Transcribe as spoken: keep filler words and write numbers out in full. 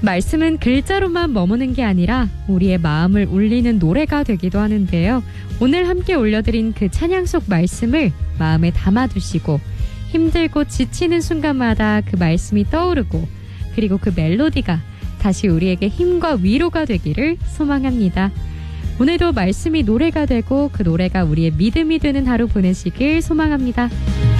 말씀은 글자로만 머무는 게 아니라 우리의 마음을 울리는 노래가 되기도 하는데요. 오늘 함께 올려드린 그 찬양 속 말씀을 마음에 담아두시고 힘들고 지치는 순간마다 그 말씀이 떠오르고 그리고 그 멜로디가 다시 우리에게 힘과 위로가 되기를 소망합니다. 오늘도 말씀이 노래가 되고 그 노래가 우리의 믿음이 되는 하루 보내시길 소망합니다.